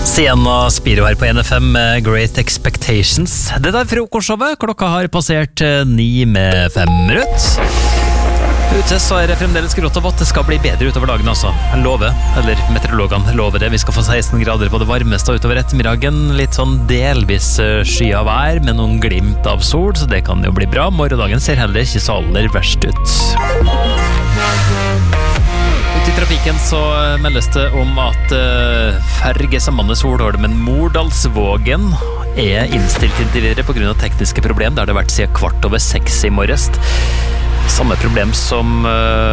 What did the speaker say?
Sienna Spiro her på NFM med Great Expectations. Det der frokostshowet, klokka har passert 9:05. Ute så er det fremdeles grått og vått. Det skal bli bedre utover dagen også. Jeg lover, eller meteorologene lover det. Vi skal få 16 grader på det varmeste utover ettermiddagen. Litt sånn delvis skyet vær med noen glimt av sol, så det kan jo bli bra. Morgendagen ser heller ikke så aller verst ut. Ute i trafikken så meldes det om at fergesambandet Solholmen Mordalsvågen er innstilt inntil videre på grunn av tekniske problem. Det har det vært siden 5:15 i morges. Samme problem som